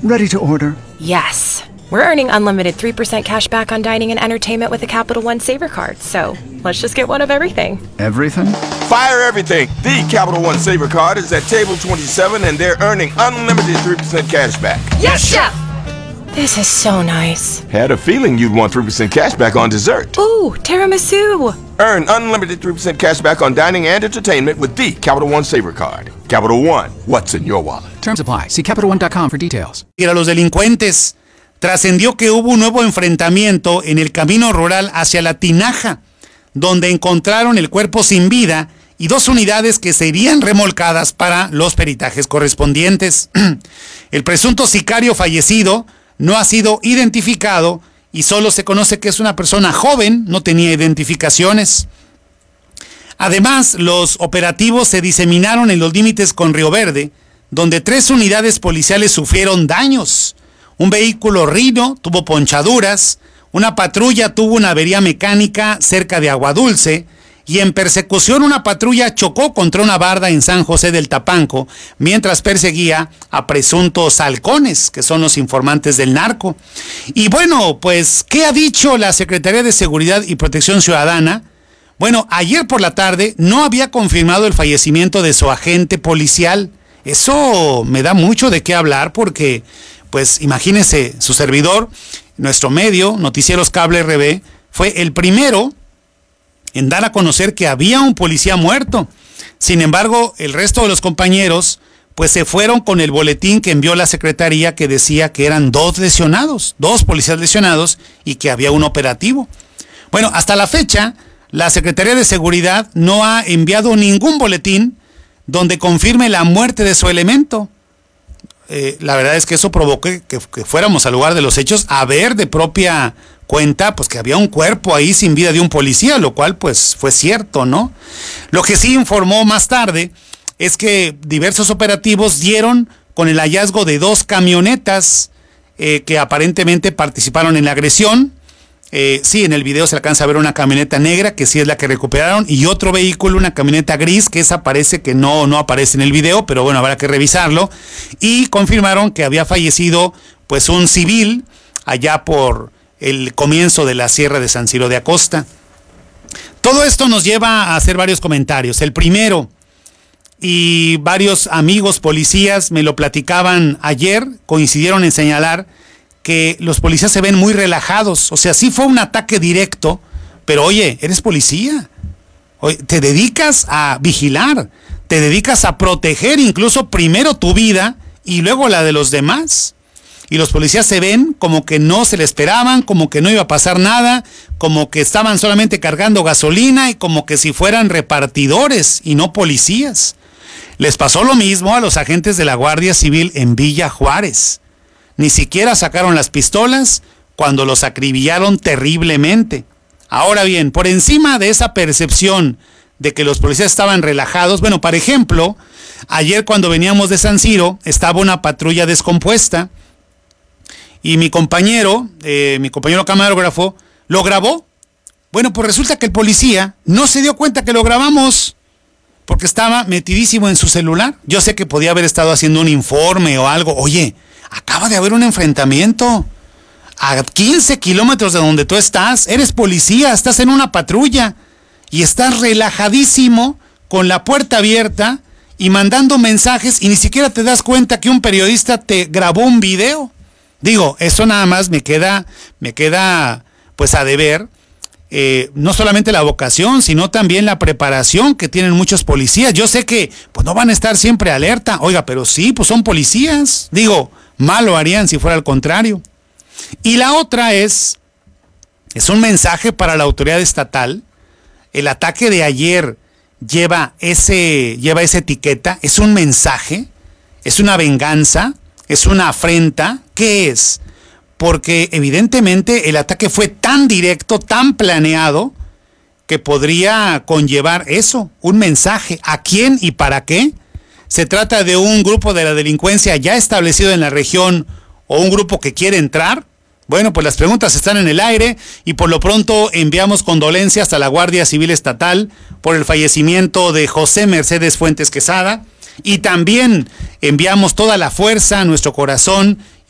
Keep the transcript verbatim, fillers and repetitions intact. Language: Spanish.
Ready to order. Yes. We're earning unlimited three percent cash back on dining and entertainment with a Capital One Saver card, so let's just get one of everything. Everything? Fire everything! The Capital One Saver card is at table twenty-seven and they're earning unlimited three percent cash back. Yes, Chef! This is so nice. Had a feeling you'd want three percent cash back on dessert. Ooh, tiramisu! Earn unlimited three percent cash back on dining and entertainment with the Capital One Saver card. Capital One, what's in your wallet? Terms apply. See Capital One dot com for details. A los delincuentes. Trascendió que hubo un nuevo enfrentamiento en el camino rural hacia La Tinaja, donde encontraron el cuerpo sin vida y dos unidades que serían remolcadas para los peritajes correspondientes. El presunto sicario fallecido no ha sido identificado y solo se conoce que es una persona joven, no tenía identificaciones. Además, los operativos se diseminaron en los límites con Río Verde, donde tres unidades policiales sufrieron daños. Un vehículo Rino tuvo ponchaduras, una patrulla tuvo una avería mecánica cerca de Aguadulce y en persecución una patrulla chocó contra una barda en San José del Tapanco mientras perseguía a presuntos halcones, que son los informantes del narco. Y bueno, pues, ¿qué ha dicho la Secretaría de Seguridad y Protección Ciudadana? Bueno, ayer por la tarde no había confirmado el fallecimiento de su agente policial. Eso me da mucho de qué hablar porque, pues, imagínense, su servidor, nuestro medio, Noticieros Cable R B, fue el primero en dar a conocer que había un policía muerto. Sin embargo, el resto de los compañeros, pues, se fueron con el boletín que envió la Secretaría que decía que eran dos lesionados, dos policías lesionados y que había un operativo. Bueno, hasta la fecha, la Secretaría de Seguridad no ha enviado ningún boletín donde confirme la muerte de su elemento. Eh, la verdad es que eso provocó que, que fuéramos al lugar de los hechos a ver de propia cuenta pues que había un cuerpo ahí sin vida de un policía, lo cual pues fue cierto, ¿no? Lo que sí informó más tarde es que diversos operativos dieron con el hallazgo de dos camionetas eh, que aparentemente participaron en la agresión. Eh, sí, en el video se alcanza a ver una camioneta negra, que sí es la que recuperaron, y otro vehículo, una camioneta gris, que esa parece que no, no aparece en el video, pero bueno, habrá que revisarlo. Y confirmaron que había fallecido pues un civil allá por el comienzo de la Sierra de San Ciro de Acosta. Todo esto nos lleva a hacer varios comentarios. El primero, y varios amigos policías me lo platicaban ayer, coincidieron en señalar que los policías se ven muy relajados. O sea, sí fue un ataque directo, pero oye, eres policía. Oye, te dedicas a vigilar, te dedicas a proteger incluso primero tu vida y luego la de los demás. Y los policías se ven como que no se le esperaban, como que no iba a pasar nada, como que estaban solamente cargando gasolina y como que si fueran repartidores y no policías. Les pasó lo mismo a los agentes de la Guardia Civil en Villa Juárez. Ni siquiera sacaron las pistolas cuando los acribillaron terriblemente. Ahora bien, por encima de esa percepción de que los policías estaban relajados, bueno, por ejemplo, ayer cuando veníamos de San Ciro estaba una patrulla descompuesta y mi compañero, eh, mi compañero camarógrafo, lo grabó. Bueno, pues resulta que el policía no se dio cuenta que lo grabamos porque estaba metidísimo en su celular. Yo sé que podía haber estado haciendo un informe o algo. Oye, acaba de haber un enfrentamiento a quince kilómetros de donde tú estás. Eres policía, estás en una patrulla y estás relajadísimo con la puerta abierta y mandando mensajes y ni siquiera te das cuenta que un periodista te grabó un video. Digo, eso nada más me queda, me queda pues a deber. Eh, no solamente la vocación, sino también la preparación que tienen muchos policías. Yo sé que pues no van a estar siempre alerta. Oiga, pero sí, pues son policías. Digo, mal lo harían si fuera al contrario. Y la otra es, es un mensaje para la autoridad estatal. El ataque de ayer lleva ese, lleva esa etiqueta. Es un mensaje, es una venganza, es una afrenta. ¿Qué es? Porque evidentemente el ataque fue tan directo, tan planeado, que podría conllevar eso, un mensaje. ¿A quién y para qué? ¿Se trata de un grupo de la delincuencia ya establecido en la región o un grupo que quiere entrar? Bueno, pues las preguntas están en el aire y por lo pronto enviamos condolencias a la Guardia Civil Estatal por el fallecimiento de José Mercedes Fuentes Quesada y también enviamos toda la fuerza, nuestro corazón